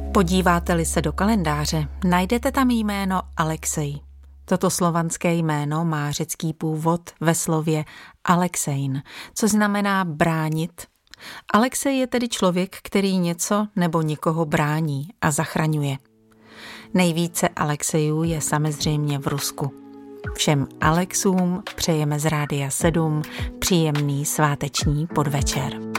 Podíváte-li se do kalendáře, najdete tam jméno Alexej. Toto slovanské jméno má řecký původ ve slově Alexein, což znamená bránit. Alexej je tedy člověk, který něco nebo někoho brání a zachraňuje. Nejvíce Alexejů je samozřejmě v Rusku. Všem Alexům přejeme z Rádia 7 příjemný sváteční podvečer.